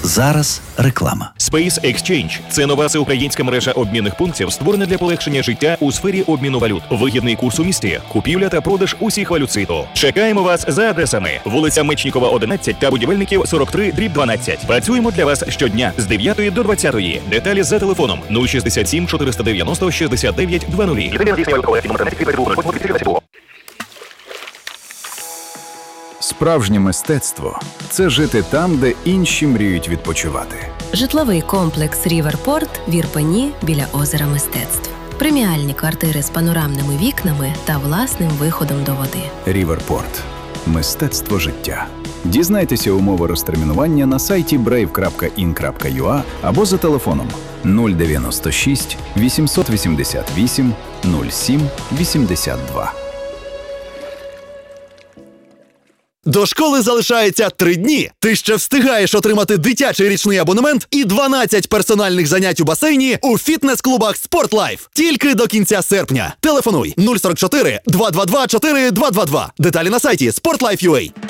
Зараз реклама. Space Exchange – це нова всеукраїнська мережа обмінних пунктів, створена для полегшення життя у сфері обміну валют. Вигідний курс у місті, купівля та продаж усіх валют світу. Чекаємо вас за адресами: вулиця Мечнікова, 11 та Будівельників, 43/12. Працюємо для вас щодня з 9 до 20. Деталі за телефоном 067 490 69 00. Справжнє мистецтво – це жити там, де інші мріють відпочивати. Житловий комплекс «Ріверпорт» в Ірпені біля озера Мистецтв. Преміальні квартири з панорамними вікнами та власним виходом до води. «Ріверпорт» – мистецтво життя. Дізнайтеся умови розтермінування на сайті brave.in.ua або за телефоном 096 888 07 82. До школи залишається 3 дні. Ти ще встигаєш отримати дитячий річний абонемент і 12 персональних занять у басейні у фітнес-клубах «Спортлайф». Тільки до кінця серпня. Телефонуй 044 222 4222. Деталі на сайті sportlife.ua.